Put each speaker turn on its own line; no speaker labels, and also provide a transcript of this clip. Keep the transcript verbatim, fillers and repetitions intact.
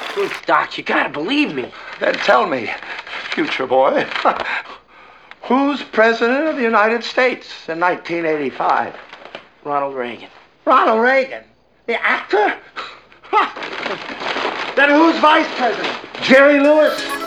Doc, you gotta believe me.
Then tell me, future boy, who's president of the United States in nineteen eighty-five?
Ronald Reagan.
Ronald Reagan? The actor? Then who's vice president? Jerry Lewis?